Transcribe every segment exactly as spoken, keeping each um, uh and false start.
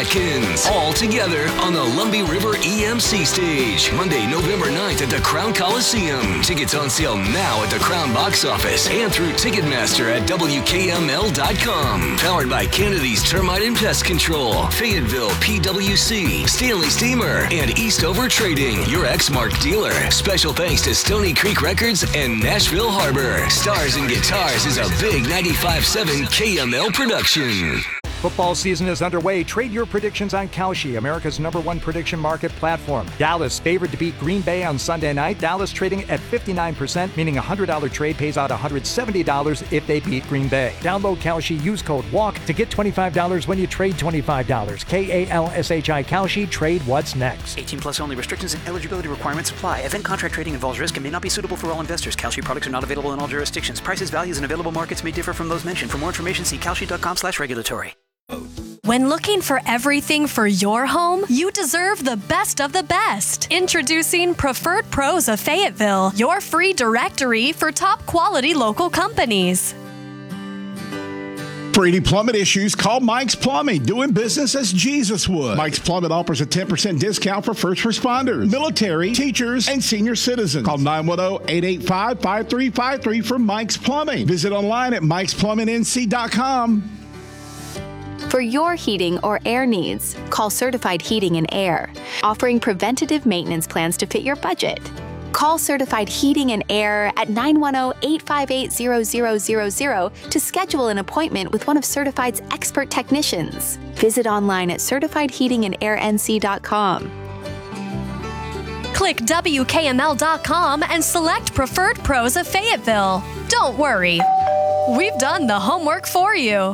Atkins, all together on the Lumbee River E M C stage, Monday, November ninth at the Crown Coliseum. Tickets on sale now at the Crown box office and through Ticketmaster at W K M L dot com. Powered by Kennedy's Termite and Pest Control, Fayetteville P W C, Stanley Steamer, and Eastover Trading, your Exmark dealer. Special thanks to Stony Creek Records and Nashville Harbor. Stars and Guitars is a big ninety-five point seven K M L production. Football season is underway. Trade your predictions on Kalshi, America's number one prediction market platform. Dallas favored to beat Green Bay on Sunday night. Dallas trading at fifty-nine percent, meaning a one hundred dollars trade pays out one hundred seventy dollars if they beat Green Bay. Download Kalshi, use code WALK to get twenty-five dollars when you trade twenty-five dollars. K A L S H I Kalshi, trade what's next. eighteen plus only. Restrictions and eligibility requirements apply. Event contract trading involves risk and may not be suitable for all investors. Kalshi products are not available in all jurisdictions. Prices, values, and available markets may differ from those mentioned. For more information, see kalshi dot com slash regulatory. When looking for everything for your home, you deserve the best of the best. Introducing Preferred Pros of Fayetteville, your free directory for top quality local companies. For any plumbing issues, call Mike's Plumbing, doing business as Jesus would. Mike's Plumbing offers a ten percent discount for first responders, military, teachers, and senior citizens. Call nine one zero, eight eight five, five three five three for Mike's Plumbing. Visit online at mikes plumbing n c dot com. For your heating or air needs, call Certified Heating and Air, offering preventative maintenance plans to fit your budget. Call Certified Heating and Air at nine one zero, eight five eight, zero zero zero zero to schedule an appointment with one of Certified's expert technicians. Visit online at certified heating and air n c dot com. Click W K M L dot com and select Preferred Pros of Fayetteville. Don't worry, we've done the homework for you.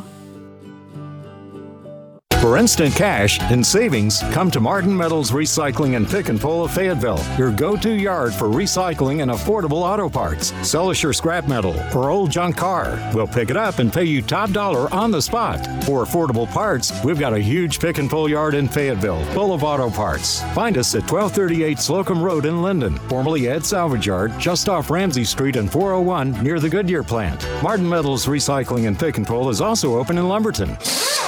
For instant cash and savings, come to Martin Metals Recycling and Pick and Pull of Fayetteville, your go-to yard for recycling and affordable auto parts. Sell us your scrap metal or old junk car. We'll pick it up and pay you top dollar on the spot. For affordable parts, we've got a huge pick and pull yard in Fayetteville, full of auto parts. Find us at twelve thirty-eight Slocum Road in Linden, formerly Ed Salvage Yard, just off Ramsey Street and four oh one near the Goodyear plant. Martin Metals Recycling and Pick and Pull is also open in Lumberton.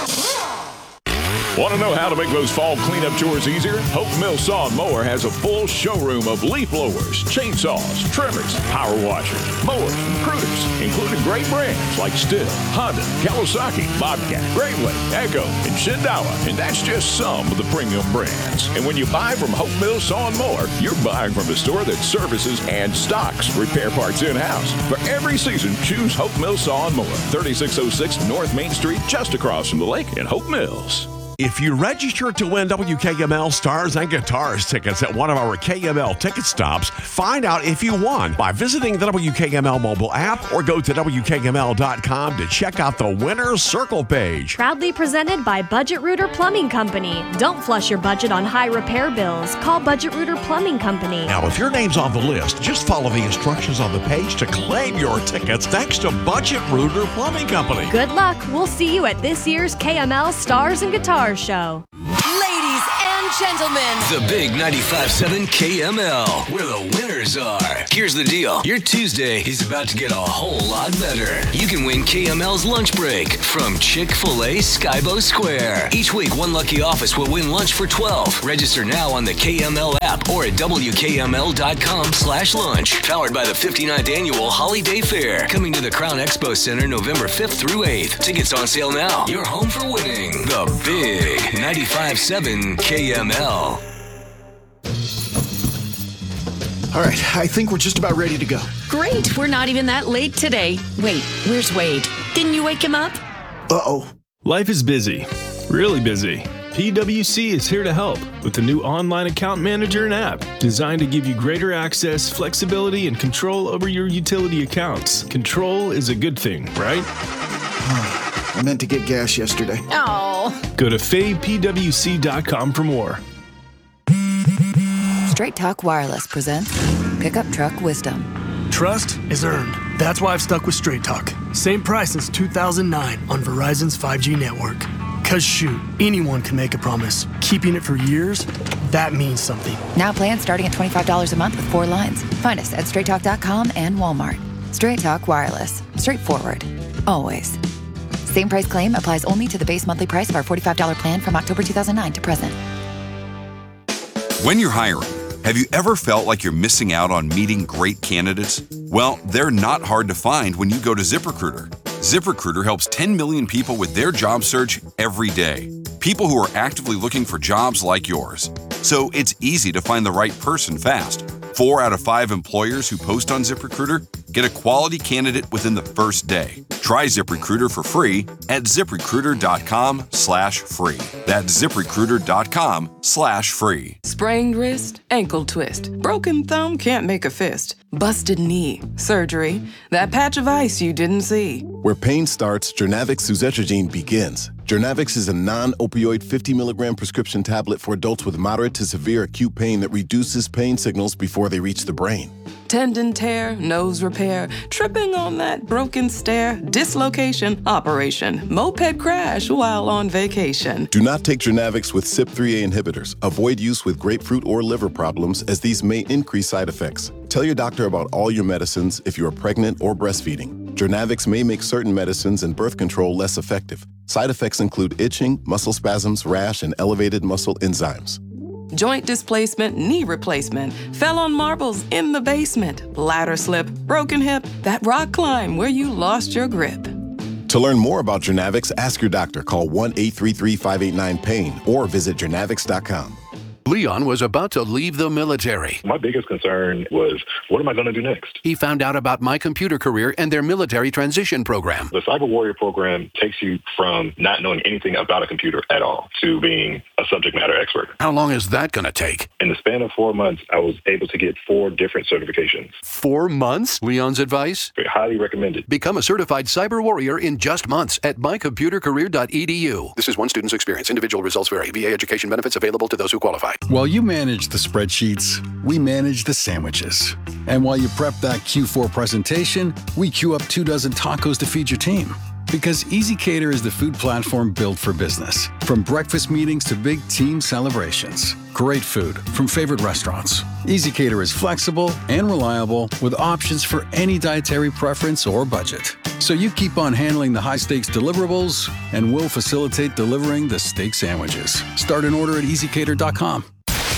Want to know how to make those fall cleanup chores easier? Hope Mill Saw and Mower has a full showroom of leaf blowers, chainsaws, trimmers, power washers, mowers, and pruners, including great brands like Stihl, Honda, Kawasaki, Bobcat, Great Lake, Echo, and Shindawa. And that's just some of the premium brands. And when you buy from Hope Mill Saw and Mower, you're buying from a store that services and stocks repair parts in-house. For every season, choose Hope Mill Saw and Mower, thirty-six oh six North Main Street, just across from the lake in Hope Mills. If you register to win W K M L Stars and Guitars tickets at one of our K M L ticket stops, find out if you won by visiting the W K M L mobile app or go to W K M L dot com to check out the Winner's Circle page. Proudly presented by Budget Rooter Plumbing Company. Don't flush your budget on high repair bills. Call Budget Rooter Plumbing Company. Now, if your name's on the list, just follow the instructions on the page to claim your tickets thanks to Budget Rooter Plumbing Company. Good luck. We'll see you at this year's K M L Stars and Guitars show. Ladies and gentlemen, the big ninety-five point seven K M L, where the winners are. Here's the deal. Your Tuesday is about to get a whole lot better. You can win K M L's lunch break from Chick-fil-A Skybo Square. Each week, one lucky office will win lunch for twelve. Register now on the K M L app or at W K M L dot com slash lunch. Powered by the fifty-ninth Annual Holiday Fair. Coming to the Crown Expo Center November fifth through eighth. Tickets on sale now. You're home for winning. The big ninety-five point seven K M L. All right, I think we're just about ready to go. Great, we're not even that late today. Wait, where's Wade? Didn't you wake him up? Uh-oh. Life is busy, really busy. P W C is here to help with a new online account manager and app designed to give you greater access, flexibility, and control over your utility accounts. Control is a good thing, right? I meant to get gas yesterday. Oh. Go to fave P W C dot com for more. Straight Talk Wireless presents Pickup Truck Wisdom. Trust is earned. That's why I've stuck with Straight Talk. Same price since two thousand nine on Verizon's five G network. Cause shoot, anyone can make a promise. Keeping it for years, that means something. Now plans starting at twenty-five dollars a month with four lines. Find us at straight talk dot com and Walmart. Straight Talk Wireless. Straightforward. Always. Same price claim applies only to the base monthly price of our forty-five dollars plan from October two thousand nine to present. When you're hiring, have you ever felt like you're missing out on meeting great candidates? Well, they're not hard to find when you go to ZipRecruiter. ZipRecruiter helps ten million people with their job search every day. People who are actively looking for jobs like yours. So it's easy to find the right person fast. Four out of five employers who post on ZipRecruiter get a quality candidate within the first day. Try ZipRecruiter for free at ZipRecruiter.com slash free. That's ZipRecruiter.com slash free. Sprained wrist, ankle twist, broken thumb, can't make a fist, busted knee, surgery, that patch of ice you didn't see. Where pain starts, Journavx suzetrigine begins. Journavx is a non-opioid fifty milligram prescription tablet for adults with moderate to severe acute pain that reduces pain signals before they reach the brain. Tendon tear, nose repair, tripping on that broken stair, dislocation, operation, moped crash while on vacation. Do not take Journavx with C Y P three A inhibitors. Avoid use with grapefruit or liver problems, as these may increase side effects. Tell your doctor about all your medicines if you are pregnant or breastfeeding. Journavx may make certain medicines and birth control less effective. Side effects include itching, muscle spasms, rash, and elevated muscle enzymes. Joint displacement, knee replacement, fell on marbles in the basement, ladder slip, broken hip, that rock climb where you lost your grip. To learn more about Journavx, ask your doctor. Call one eight three three, five eight nine, pain or visit Journavx dot com. Leon was about to leave the military. My biggest concern was, what am I going to do next? He found out about My Computer Career and their military transition program. The Cyber Warrior program takes you from not knowing anything about a computer at all to being a subject matter expert. How long is that going to take? In the span of four months, I was able to get four different certifications. Four months? Leon's advice? Highly recommended. Become a certified cyber warrior in just months at my computer career dot e d u. This is one student's experience. Individual results vary. V A education benefits available to those who qualify. While you manage the spreadsheets, we manage the sandwiches. And while you prep that Q four presentation, we queue up two dozen tacos to feed your team. Because ezCater is the food platform built for business. From breakfast meetings to big team celebrations. Great food from favorite restaurants. ezCater is flexible and reliable with options for any dietary preference or budget. So you keep on handling the high-stakes deliverables, and we'll facilitate delivering the steak sandwiches. Start an order at easy cater dot com.